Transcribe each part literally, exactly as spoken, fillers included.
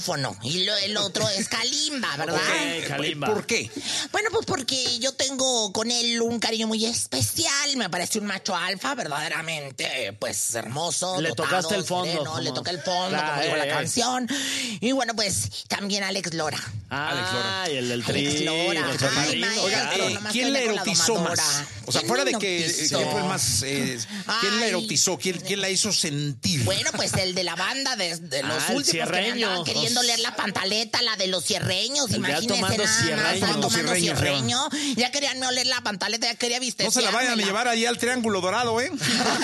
y lo, el otro es Kalimba, ¿verdad? Okay, Kalimba. ¿Por qué? Bueno, pues porque yo tengo con él un cariño muy especial. Me parece un macho alfa, verdaderamente, pues hermoso. Le dotado, tocaste el fondo. sereno, Como... Le toca el fondo, Ah, como digo eh, la eh. canción. Y bueno, pues también Alex Lora. Ah, Alex Lora. y el del tri. Alex Lora. nuestro Ay, padrino. maestro, Oiga, eh, nomás ¿quién que la ande con la erotizó domadora. más? O sea, ¿Quién fuera me de que eh, erotizó? quién fue el más... eh, ¿Quién la Ay. erotizó? ¿Quién, quién la hizo sentir? Bueno, pues el de la banda de, de los Ah, el últimos que me cierreño. andaban queriendo leer la pantaleta, la de los cierreños, El de alto imagínense mando nada más, cierreño. alto mando Cierreño, cierreño, ya querían oler la pantaleta, ya quería viste. No se la vayan a llevar allí al Triángulo Dorado, ¿eh?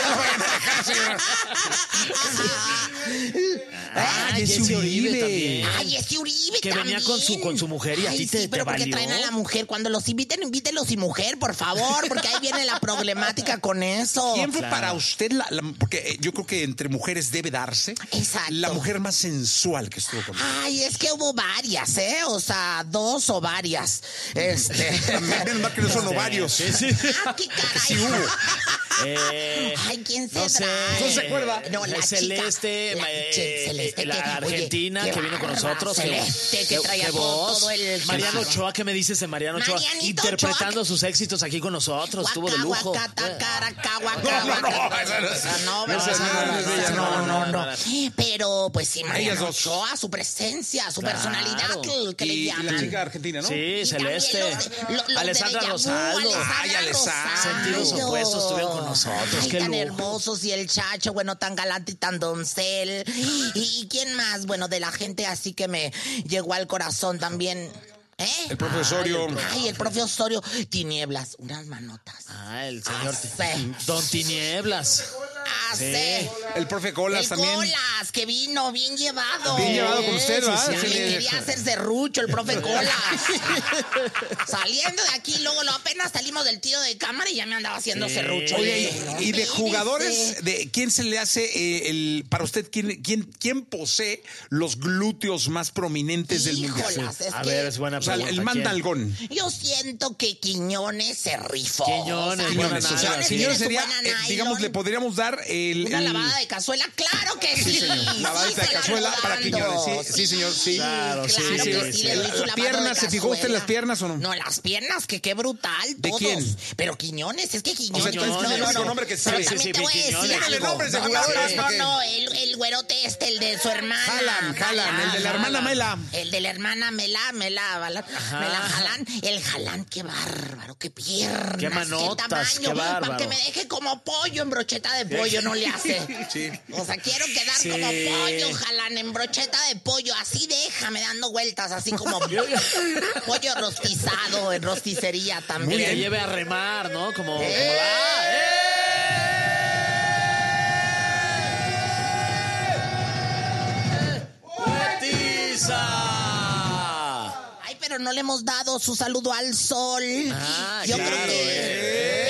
Ah, Jessy Jessy Uribe Uribe. también. Ay, ese Uribe Que también. venía con su- con su mujer y a Ay, ti te- sí, te pero porque valió. traen a la mujer. Cuando los inviten, invítenlos sin mujer, por favor, porque ahí viene la problemática con eso. ¿Quién fue Claro. para usted la, la- porque eh, yo creo que entre mujeres debe darse Exacto. la mujer más sensual que estuvo conmigo? Ay, es que hubo varias, ¿eh? O sea, dos o varias. Este. Menos mal que no son ovarios. Sí, sí. Ah, qué caray. Sí hubo. Eh, Ay, ¿quién se no sé. trae? ¿No se acuerda? No, la Celeste, chica, la eh, che- Celeste, la que- Argentina oye, que qué vino con bárbara, nosotros. Celeste, que traía qué todo- voz. todo el- Mariano qué Ochoa, ¿qué me dices de Mariano Ochoa? Marianito Interpretando Ochoa. sus éxitos aquí con nosotros. Estuvo de lujo. Guaca, tacara, caguaca, No, no, no, guaca. esa no es- Esa no, esa ¿verdad? no es ella, no, no, no. no. Pero, pues sí, Mariano Ellas dos. Ochoa, su presencia, su Claro. personalidad, que, que le Y, y llaman. la chica argentina, ¿no? Sí, Y también Celeste. los de- lo- los de Alessandra Deja Vu, Rosaldo. Ay, Alessandra. Sentidos Rosaldo. opuestos estuvieron con nosotros. Ay, Qué tan lujo. hermosos y el Chacho, bueno, tan galante y tan doncel. ¿Y, y quién más? Bueno, de la gente así que me llegó al corazón también. ¿Eh? El profesorio. Ay, el profe Osorio. Tinieblas, unas manotas. Ah, el señor. Ah, sí. Don Tinieblas. Ah, Sí. sí. El profe Colas El también. Colas, que vino bien llevado. Bien llevado con usted, Sí, ¿verdad? sí, Sí, sí. me quería hacer serrucho el profe Colas. Saliendo de aquí, luego lo apenas salimos del tiro de cámara y ya me andaba haciendo Sí. serrucho. Oye, No, y, y de espérese. jugadores, de quién se le hace eh, el para usted quién, quién quién posee los glúteos más prominentes del mundial? Híjolas, es A que ver, es buena O sea, pregunta. el ¿Quién? mandalgón. yo siento que Quiñones se rifó. Quiñones, O sea, Quiñones, o sea, Quiñones tiene Quiñones su sería, buena eh, nylon. digamos, le podríamos dar el, Una el- lavada de cazuela, claro que sí. Sí, señor. Lavadita Sí, de cazuela se la para ando Quiñones. Sí, dando. sí, señor, sí. Claro, sí, claro sí, que sí. le doy su La lavado pierna, de ¿se fijó usted en las cazuela. piernas o no? No, las piernas, que qué brutal, ¿De todos. quién? Pero Quiñones, es que Quiñones... O sea, entonces, ¿quién es el único nombre que Pero sabe? también Sí, sí, te voy a sí, decir Quiñones. algo. Dígale nombres de No, no, jugadores, no, porque- no, no, el, el güerote este, el de su hermana. Jalan, jalan, el de la hermana Mela. El de la hermana Mela, Mela, Mela, Mela Jalán. El Jalán, qué bárbaro, qué piernas, Qué manotas, tamaño. qué bárbaro. Para que me deje como pollo en brocheta de pollo, no le hace. Sí. O sea, quiero quedar Sí. como pollo, Jalán, en brocheta de pollo. Así déjame dando vueltas, así como pollo rostizado en rosticería Que también. te lleve a remar, ¿no? Como. como ¡Eh! la- ¡Eh! ¡Poetiza! Ay, pero no le hemos dado su saludo al sol. Ah, Yo claro, creo que... eh.